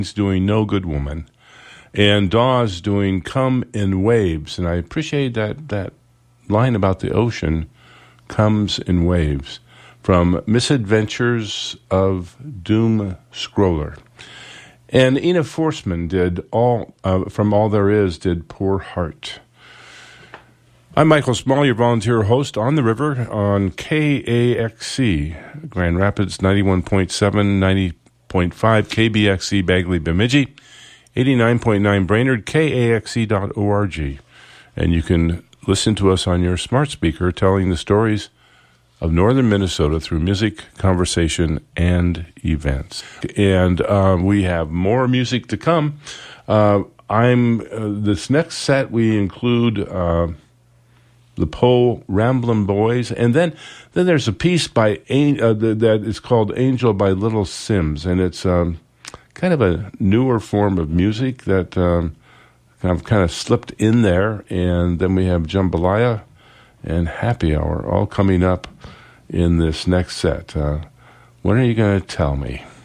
doing No Good Woman, and Dawes doing Come in Waves. And I appreciate that line about the ocean, comes in waves, from Misadventures of Doom Scroller. And Ina Forsman did from All There Is, did Poor Heart. I'm Michael Small, your volunteer host on the river on KAXC, Grand Rapids 91.7, 90.5, KBXC Bagley Bemidji, 89.9 Brainerd, KAXC.org. And you can listen to us on your smart speaker telling the stories of northern Minnesota through music, conversation, and events. And we have more music to come. This next set we include the Poe Ramblin' Boys, and then there's a piece by that is called Angel by Little Sims, and it's kind of a newer form of music that kind of slipped in there. And then we have Jambalaya and Happy Hour all coming up in this next set. When are you going to tell me?